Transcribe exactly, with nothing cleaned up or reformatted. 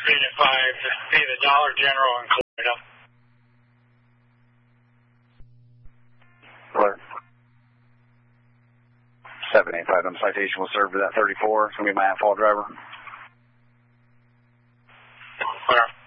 Street at five to be the Dollar General in Colorado. Alert. seven eight five, citation was served to that thirty-four. It's going to be my at-fault driver. Clear.